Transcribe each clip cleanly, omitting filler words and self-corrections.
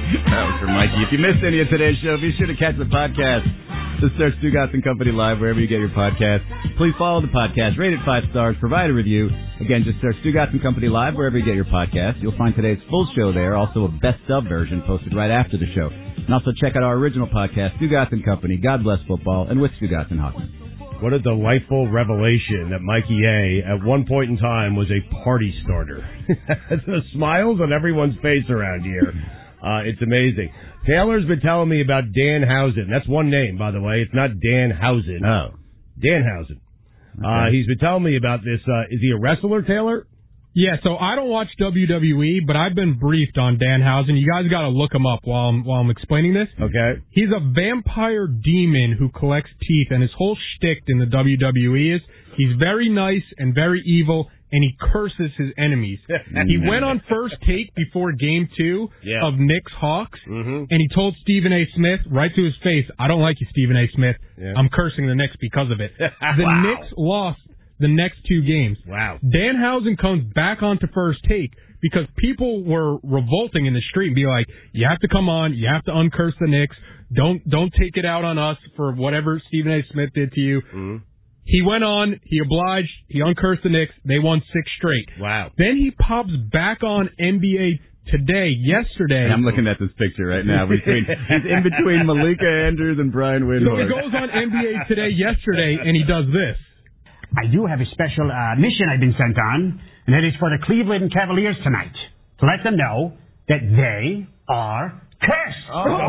That was for Mikey. If you missed any of today's show, be sure to catch the podcast. Just search Stugotz and Company Live wherever you get your podcast. Please follow the podcast, rate it 5 stars, provide a review. Again, just search Stugotz and Company Live wherever you get your podcast. You'll find today's full show there, also a best of version posted right after the show. And also check out our original podcast, Stugotz and Company, God Bless Football, and with Stugotz and Hockman. What a delightful revelation that Mikey A, at one point in time, was a party starter. The smiles on everyone's face around here. It's amazing. Taylor's been telling me about Danhausen. That's one name, by the way. It's not Danhausen. Oh. Danhausen. Okay. He's been telling me about this. Is he a wrestler, Taylor? Yeah, so I don't watch WWE, but I've been briefed on Danhausen. You guys got to look him up while I'm explaining this. Okay. He's a vampire demon who collects teeth, and his whole shtick in the WWE is he's very nice and very evil, and he curses his enemies. He went on First Take before Game 2 of Knicks Hawks, and he told Stephen A. Smith right to his face, "I don't like you, Stephen A. Smith. I'm cursing the Knicks because of it." The Knicks lost the next 2 games. Wow. Danhausen comes back onto First Take because people were revolting in the street and be like, "You have to come on, you have to uncurse the Knicks. Don't take it out on us for whatever Stephen A. Smith did to you." He went on, he obliged, he uncursed the Knicks, they won 6 straight. Wow. Then he pops back on NBA yesterday. I'm looking at this picture right now. He's in between Malika Andrews and Brian Windhorst. So he goes on NBA Today yesterday, and he does this. I do have a special mission I've been sent on, and that is for the Cleveland Cavaliers tonight, to let them know that they are cursed.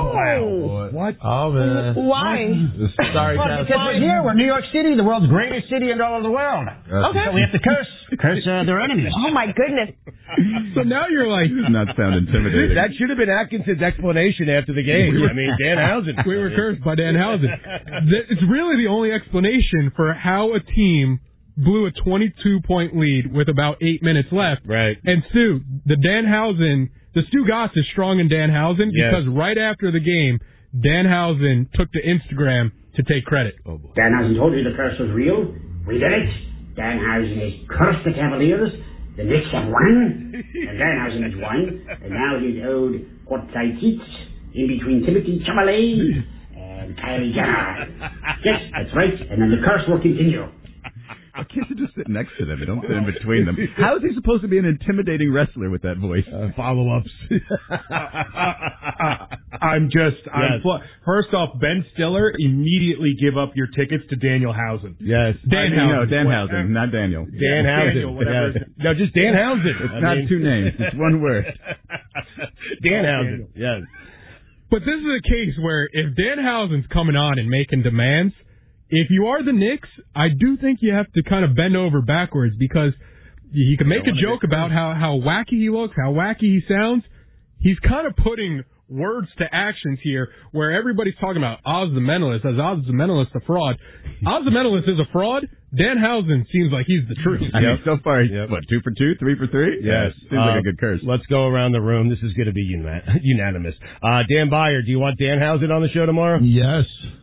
Oh, what? Oh, man. Why? Sorry, well, because we're here. We're New York City, the world's greatest city in all of the world. Okay. So we have to curse their enemies. Oh, my goodness. So now you're like... Does not sound intimidating. That should have been Atkinson's explanation after the game. I mean, Danhausen. We were cursed by Danhausen. It's really the only explanation for how a team blew a 22-point lead with about 8 minutes left. Right. And Stu, the Stugotz is strong in Danhausen because right after the game, Danhausen took to Instagram to take credit. Oh, boy. Danhausen told you the curse was real. We did it. Danhausen has cursed the Cavaliers. The Knicks have won. And Danhausen has won. And now he's owed Quartzite in between Timothy Chalamet and Kylie Jenner. Yes, that's right. And then the curse will continue. Why can't you just sit next to them? Don't sit in between them. How is he supposed to be an intimidating wrestler with that voice? Follow-ups. First off, Ben Stiller, immediately give up your tickets to Daniel Housen. Yes. Danhausen, not Daniel. Danhausen. Whatever. No, just Danhausen. It's not 2 names. It's 1 word. Danhausen. Yes. But this is a case where if Danhausen's coming on and making demands, if you are the Knicks, I do think you have to kind of bend over backwards because he can make a joke about how wacky he looks, how wacky he sounds. He's kind of putting words to actions here where everybody's talking about Oz the Mentalist. As Oz the Mentalist a fraud. Oz the Mentalist is a fraud. Danhausen seems like he's the truth. I mean, so far, he's, 2 for 2, 3 for 3? Yes. Seems like a good curse. Let's go around the room. This is going to be unanimous. Dan Byer, do you want Danhausen on the show tomorrow? Yes.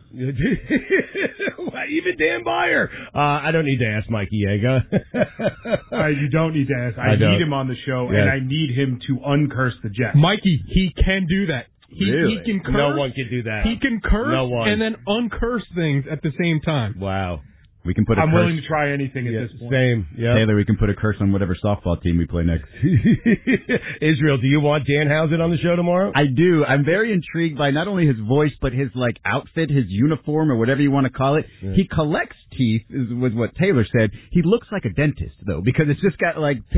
Even Dan Byer. I don't need to ask Mikey Yeager. You don't need to ask. I need him on the show, and I need him to uncurse the Jets. Mikey, he can do that. Really? He can curse. No one can do that. He can curse and then uncurse things at the same time. Wow. We can put a I'm curse. willing to try anything at this point. Same. Yep. Taylor, we can put a curse on whatever softball team we play next. Israel, do you want Danhausen on the show tomorrow? I do. I'm very intrigued by not only his voice, but his outfit, his uniform, or whatever you want to call it. Yeah. He collects teeth, was what Taylor said. He looks like a dentist, though, because it's just got